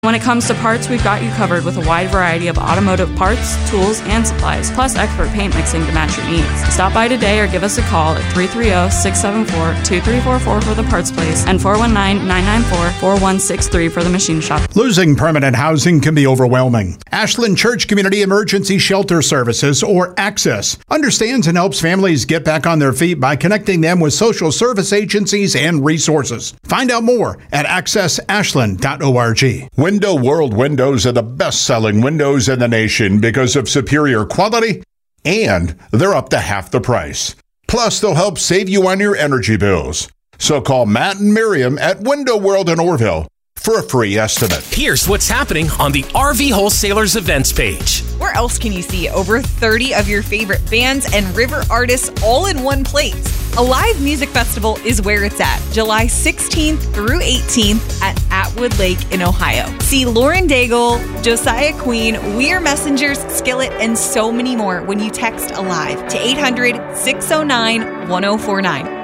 When it comes to parts, we've got you covered with a wide variety of automotive parts, tools, and supplies, plus expert paint mixing to match your needs. Stop by today or give us a call at 330-674-2344 for the parts place and 419-994-4163 for the machine shop. Losing permanent housing can be overwhelming. Ashland Church Community Emergency Shelter Services, or ACCESS, understands and helps families get back on their feet by connecting them with social service agencies and resources. Find out more at accessashland.org. Window World windows are the best-selling windows in the nation because of superior quality, and they're up to half the price. Plus, they'll help save you on your energy bills. So call Matt and Miriam at Window World in Orville for a free estimate. Here's what's happening on the RV Wholesalers events page. Where else can you see over 30 of your favorite bands and river artists all in one place? A live music festival is where it's at, July 16th through 18th at Atwood Lake in Ohio. See Lauren Daigle, Josiah Queen, We're Messengers, Skillet, and so many more when you text ALIVE to 800-609-1049.